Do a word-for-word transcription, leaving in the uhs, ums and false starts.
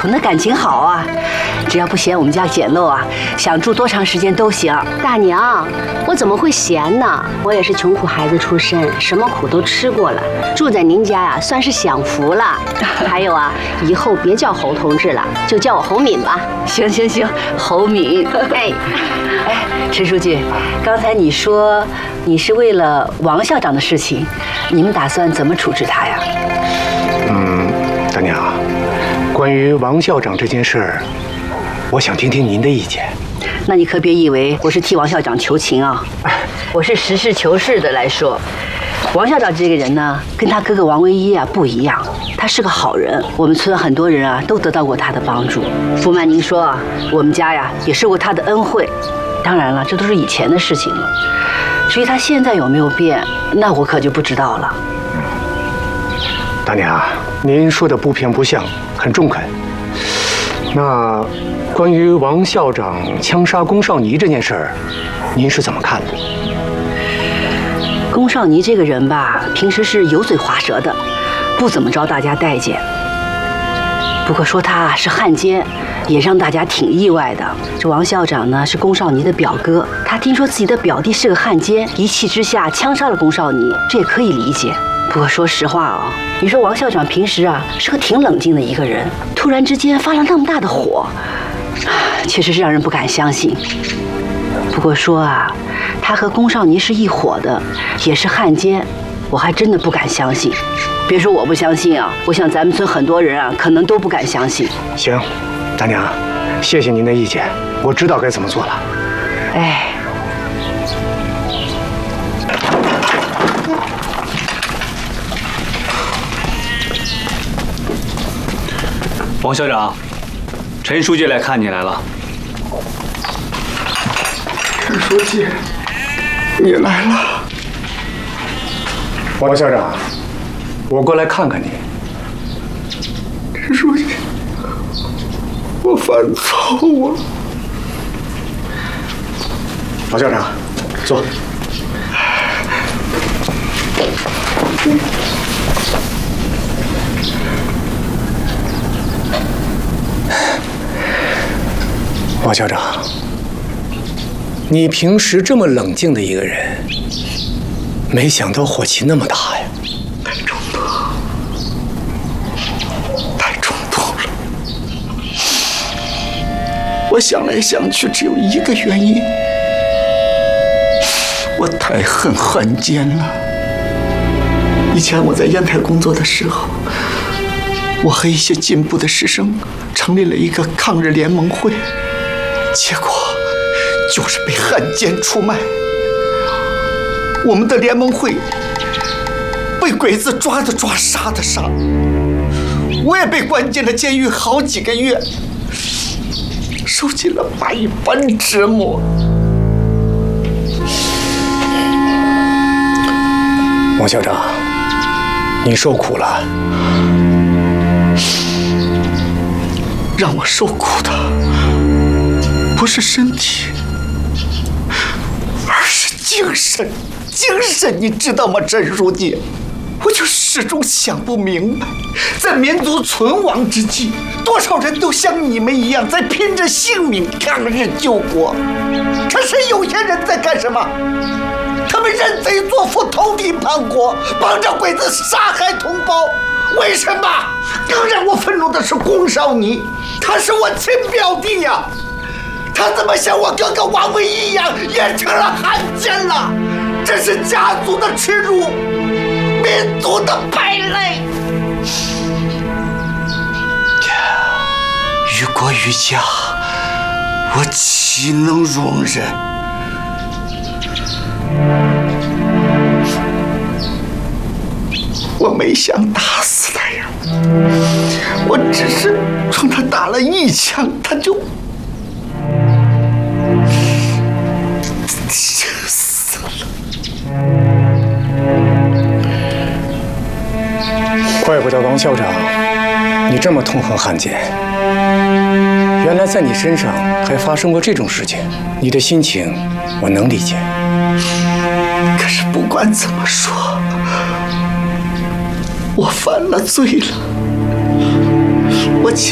宠的感情好啊，只要不嫌我们家简陋啊，想住多长时间都行。 大娘，我怎么会嫌呢？我也是穷苦孩子出身，什么苦都吃过了，住在您家呀，算是享福了。还有啊，以后别叫侯同志了，就叫我侯敏吧。 行行行，侯敏。哎哎，陈书记，刚才你说你是为了王校长的事情，你们打算怎么处置他呀？ 嗯，大娘，关于王校长这件事儿，我想听听您的意见。 那你可别以为我是替王校长求情啊，我是实事求是的来说。王校长这个人呢，跟他哥哥王唯一啊不一样，他是个好人。我们村很多人啊都得到过他的帮助。不瞒您说啊，我们家呀也受过他的恩惠。当然了，这都是以前的事情了。至于他现在有没有变，那我可就不知道了。 大娘，您说的不偏不向，很中肯。那关于王校长枪杀龚少尼这件事儿，您是怎么看的？ 龚少尼这个人吧，平时是油嘴滑舌的，不怎么招大家待见。不过说他是汉奸，也让大家挺意外的。这王校长呢是龚少尼的表哥，他听说自己的表弟是个汉奸，一气之下枪杀了龚少尼，这也可以理解。不过说实话哦，你说王校长平时啊是个挺冷静的一个人，突然之间发了那么大的火，确实是让人不敢相信。不过说啊，他和龚少尼是一伙的，也是汉奸，我还真的不敢相信。别说我不相信啊，我想咱们村很多人啊，可能都不敢相信。 行，大娘，谢谢您的意见，我知道该怎么做了。 哎， 王校长，陈书记来看你来了。 陈书记，你来了。 王校长，我过来看看你。 陈书记，我犯错误了。 王校长，坐。王校长，你平时这么冷静的一个人，没想到火气那么大呀！ 太冲突，太冲突了。我想来想去，只有一个原因，我太恨汉奸了。以前我在烟台工作的时候，我和一些进步的师生成立了一个抗日联盟会。结果就是被汉奸出卖，我们的联盟会被鬼子抓的抓，杀的杀，我也被关进了监狱好几个月，受尽了百般折磨。 王校长，你受苦了。 让我受苦的不是身体，而是精神。精神，你知道吗，陈书记？我就始终想不明白，在民族存亡之际，多少人都像你们一样在拼着性命抗日救国，可是有些人在干什么？他们认贼作父，投敌叛国，帮着鬼子杀害同胞。为什么？更让我愤怒的是龚少尼，他是我亲表弟呀，他怎么像我哥哥王唯一一样，也成了汉奸了？这是家族的耻辱，民族的败类。于国于家，我岂能容忍？我没想打死他呀，我只是冲他打了一枪，他就死了。 怪不得王校长，你这么痛恨汉奸。原来在你身上还发生过这种事情，你的心情我能理解。 可是不管怎么说，我犯了罪了，我欠